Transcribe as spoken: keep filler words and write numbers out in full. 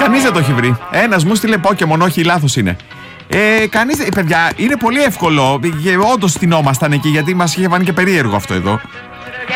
Κανείς δεν το έχει βρει. Ένας μου στείλε Pokémon, όχι, λάθος είναι. Ε, κανείς, παιδιά, είναι πολύ εύκολο. Όντως στηνόμασταν εκεί, γιατί μας είχε φανεί και περίεργο αυτό εδώ.